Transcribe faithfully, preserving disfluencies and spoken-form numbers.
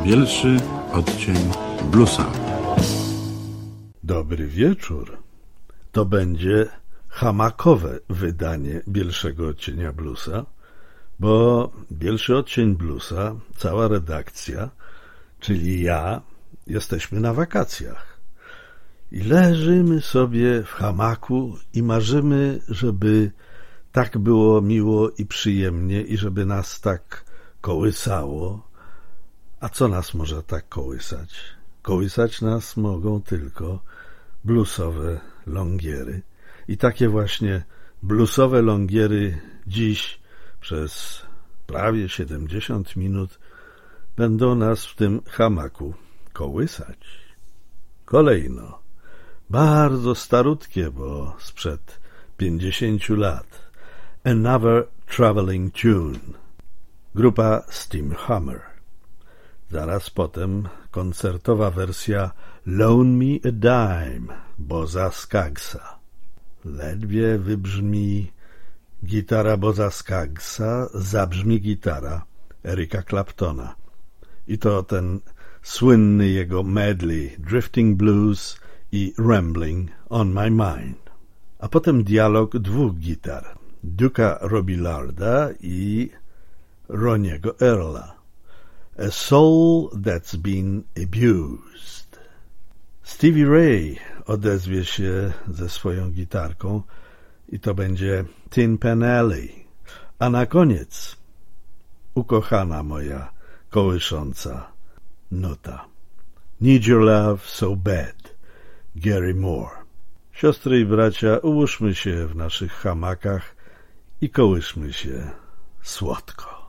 Bielszy odcień bluesa. Dobry wieczór. To będzie hamakowe wydanie Bielszego odcienia bluesa, bo Bielszy odcień bluesa, cała redakcja, czyli ja, jesteśmy na wakacjach. I leżymy sobie w hamaku i marzymy, żeby tak było miło i przyjemnie i żeby nas tak kołysało. A co nas może tak kołysać? Kołysać nas mogą tylko bluesowe longiery. I takie właśnie bluesowe longiery dziś przez prawie siedemdziesiąt minut będą nas w tym hamaku kołysać. Kolejno, bardzo starutkie, bo sprzed pięćdziesięciu lat, Another Traveling Tune, grupa Steam Hammer. Zaraz potem koncertowa wersja Loan Me a Dime Boza Skaggsa. Ledwie wybrzmi gitara Boza Skaggsa, zabrzmi gitara Erika Claptona. I to ten słynny jego medley Drifting Blues i Rambling on My Mind. A potem dialog dwóch gitar, Duke'a Robillarda i Roniego Earla. A Soul That's Been Abused. Stevie Ray odezwie się ze swoją gitarką i to będzie Tin Pan Alley. A na koniec ukochana moja kołysząca nuta. Need Your Love So Bad, Gary Moore. Siostry i bracia, ułóżmy się w naszych hamakach i kołyszmy się słodko.